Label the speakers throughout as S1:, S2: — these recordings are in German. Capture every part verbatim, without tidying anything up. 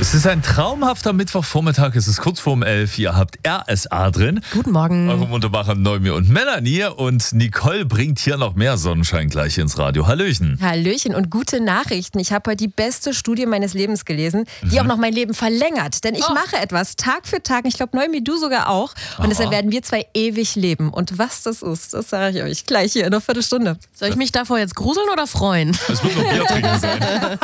S1: Es ist ein traumhafter Mittwochvormittag, es ist kurz vorm elf. Ihr habt R S A drin.
S2: Guten Morgen.
S1: Eure wunderbaren Neumi und Melanie. Und Nicole bringt hier noch mehr Sonnenschein gleich ins Radio. Hallöchen.
S2: Hallöchen und gute Nachrichten. Ich habe heute die beste Studie meines Lebens gelesen, die mhm. auch noch mein Leben verlängert. Denn ich oh. mache etwas Tag für Tag. Ich glaube, Neumi, du sogar auch. Und Aha. deshalb werden wir zwei ewig leben. Und was das ist, das sage ich euch gleich hier in einer Viertelstunde.
S3: Soll ich mich davor jetzt gruseln oder freuen?
S1: Es wird noch Bier trinken sein.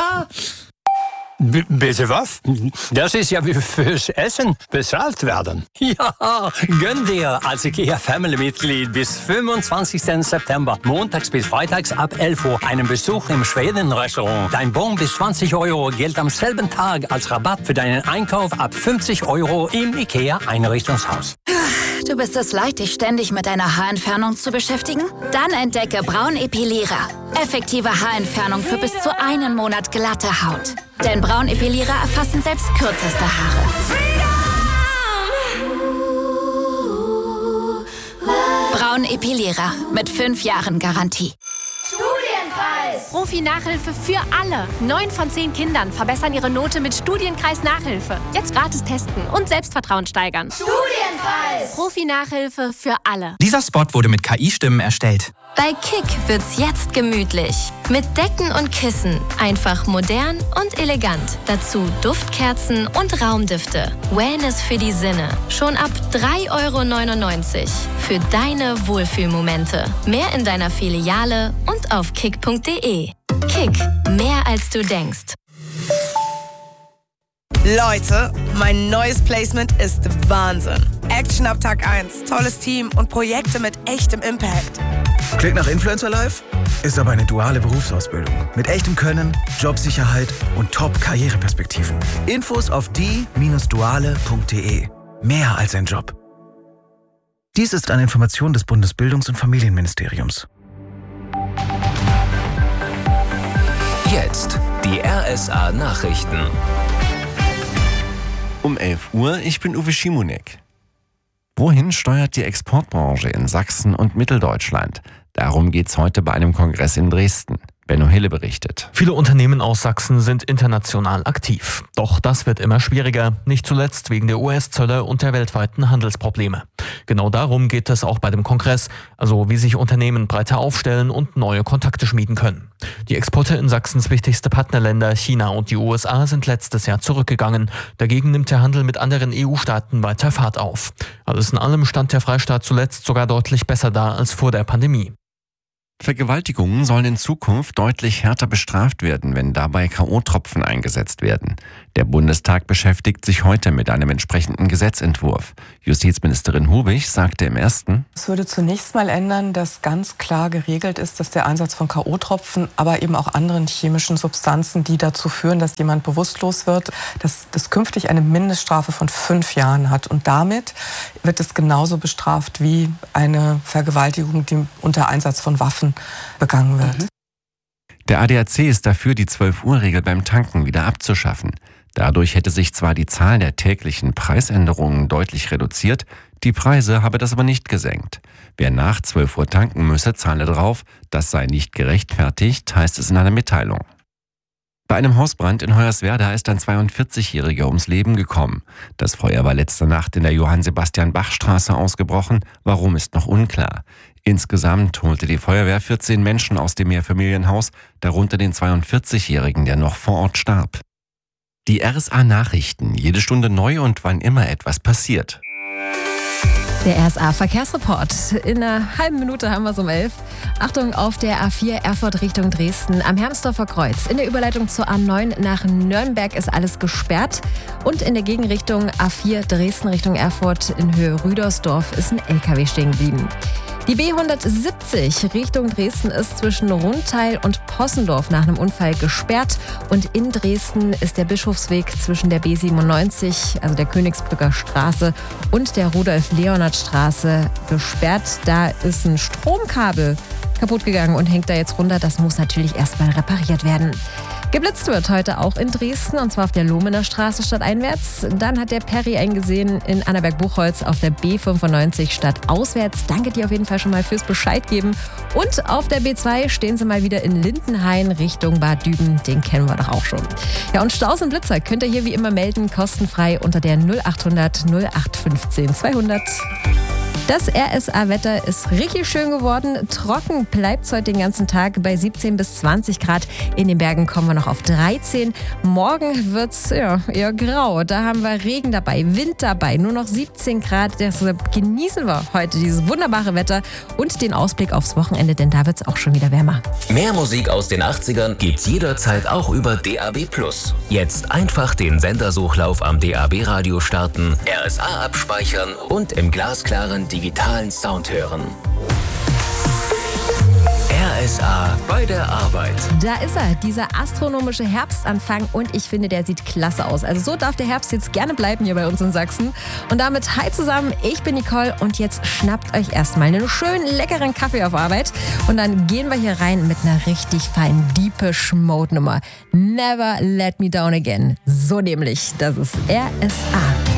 S4: B- bitte was? Das ist ja wie fürs Essen bezahlt werden. Ja, gönn dir als IKEA-Family-Mitglied bis fünfundzwanzigsten September, montags bis freitags ab elf Uhr, einen Besuch im Schweden-Restaurant. Dein Bon bis zwanzig Euro gilt am selben Tag als Rabatt für deinen Einkauf ab fünfzig Euro im IKEA-Einrichtungshaus.
S5: Du bist es leid, dich ständig mit deiner Haarentfernung zu beschäftigen? Dann entdecke Braunepilierer. Effektive Haarentfernung für bis zu einen Monat glatte Haut. Denn Braunepilierer erfassen selbst kürzeste Haare. Braunepilierer mit fünf Jahren Garantie.
S6: Studienkreis! Profi-Nachhilfe für alle. Neun von zehn Kindern verbessern ihre Note mit Studienkreis-Nachhilfe. Jetzt gratis testen und Selbstvertrauen steigern. Studienkreis! Profi-Nachhilfe für alle.
S7: Dieser Spot wurde mit K I-Stimmen erstellt.
S8: Bei Kick wird's jetzt gemütlich. Mit Decken und Kissen. Einfach modern und elegant. Dazu Duftkerzen und Raumdüfte. Wellness für die Sinne. Schon ab drei Euro neunundneunzig. Für deine Wohlfühlmomente. Mehr in deiner Filiale und auf kick punkt de. Kick. Mehr als du denkst.
S9: Leute, mein neues Placement ist Wahnsinn. Action ab Tag eins, tolles Team und Projekte mit echtem Impact.
S10: Klingt nach Influencer Life? Ist aber eine duale Berufsausbildung. Mit echtem Können, Jobsicherheit und Top-Karriereperspektiven. Infos auf die Bindestrich duale punkt de. Mehr als ein Job. Dies ist eine Information des Bundesbildungs- und Familienministeriums.
S11: Jetzt die R S A Nachrichten.
S12: Um elf Uhr, ich bin Uwe Schimonek. Wohin steuert die Exportbranche in Sachsen und Mitteldeutschland? Darum geht's heute bei einem Kongress in Dresden. Benno Hille berichtet.
S13: Viele Unternehmen aus Sachsen sind international aktiv. Doch das wird immer schwieriger, nicht zuletzt wegen der U S-Zölle und der weltweiten Handelsprobleme. Genau darum geht es auch bei dem Kongress, also wie sich Unternehmen breiter aufstellen und neue Kontakte schmieden können. Die Exporte in Sachsens wichtigste Partnerländer China und die U S A sind letztes Jahr zurückgegangen. Dagegen nimmt der Handel mit anderen E U-Staaten weiter Fahrt auf. Alles in allem stand der Freistaat zuletzt sogar deutlich besser da als vor der Pandemie.
S12: Vergewaltigungen sollen in Zukunft deutlich härter bestraft werden, wenn dabei K O-Tropfen eingesetzt werden. Der Bundestag beschäftigt sich heute mit einem entsprechenden Gesetzentwurf. Justizministerin Hubich sagte im ersten:
S14: Es würde zunächst mal ändern, dass ganz klar geregelt ist, dass der Einsatz von K O-Tropfen, aber eben auch anderen chemischen Substanzen, die dazu führen, dass jemand bewusstlos wird, dass das künftig eine Mindeststrafe von fünf Jahren hat. Und damit wird es genauso bestraft wie eine Vergewaltigung, die unter Einsatz von Waffen begangen wird.
S12: Der A D A C ist dafür, die zwölf Uhr Regel beim Tanken wieder abzuschaffen. Dadurch hätte sich zwar die Zahl der täglichen Preisänderungen deutlich reduziert, die Preise habe das aber nicht gesenkt. Wer nach zwölf Uhr tanken müsse, zahle drauf. Das sei nicht gerechtfertigt, heißt es in einer Mitteilung. Bei einem Hausbrand in Hoyerswerda ist ein zweiundvierzigjähriger ums Leben gekommen. Das Feuer war letzte Nacht in der Johann-Sebastian-Bach-Straße ausgebrochen. Warum, ist noch unklar. Insgesamt holte die Feuerwehr vierzehn Menschen aus dem Mehrfamilienhaus, darunter den zweiundvierzigjährigen, der noch vor Ort starb. Die R S A Nachrichten, jede Stunde neu und wann immer etwas passiert.
S2: Der R S A Verkehrsreport. In einer halben Minute haben wir es um elf. Achtung, auf der A vier Erfurt Richtung Dresden am Hermsdorfer Kreuz. In der Überleitung zur A neun nach Nürnberg ist alles gesperrt. Und in der Gegenrichtung A vier Dresden Richtung Erfurt in Höhe Rüdersdorf ist ein L K W stehen geblieben. Die B hundertsiebzig Richtung Dresden ist zwischen Rundteil und Possendorf nach einem Unfall gesperrt. Und in Dresden ist der Bischofsweg zwischen der B siebenundneunzig, also der Königsbrücker Straße, und der Rudolf-Leonhard-Straße gesperrt. Da ist ein Stromkabel kaputt gegangen und hängt da jetzt runter. Das muss natürlich erstmal repariert werden. Geblitzt wird heute auch in Dresden, und zwar auf der Lohmener Straße stadteinwärts. Dann hat der Perry eingesehen in Annaberg-Buchholz auf der B fünfundneunzig stadtauswärts. Danke dir auf jeden Fall schon mal fürs Bescheid geben. Und auf der B zwei stehen sie mal wieder in Lindenhain Richtung Bad Düben. Den kennen wir doch auch schon. Ja, und Staus und Blitzer könnt ihr hier wie immer melden, kostenfrei unter der null achthundert null acht fünfzehn zweihundert. Das R S A-Wetter ist richtig schön geworden. Trocken bleibt es heute den ganzen Tag bei siebzehn bis zwanzig Grad. In den Bergen kommen wir noch auf dreizehn. Morgen wird es ja, eher grau. Da haben wir Regen dabei, Wind dabei, nur noch siebzehn Grad. Deshalb genießen wir heute dieses wunderbare Wetter und den Ausblick aufs Wochenende, denn da wird es auch schon wieder wärmer.
S11: Mehr Musik aus den achtzigern gibt's jederzeit auch über D A B plus. Jetzt einfach den Sendersuchlauf am D A B-Radio starten, R S A abspeichern und im glasklaren digitalen Sound hören. R S A bei der Arbeit.
S2: Da ist er, dieser astronomische Herbstanfang, und ich finde, der sieht klasse aus. Also so darf der Herbst jetzt gerne bleiben hier bei uns in Sachsen. Und damit hi zusammen, ich bin Nicole und jetzt schnappt euch erstmal einen schönen leckeren Kaffee auf Arbeit und dann gehen wir hier rein mit einer richtig feinen Deepish Mode Nummer. Never Let Me Down Again. So nämlich, das ist R S A.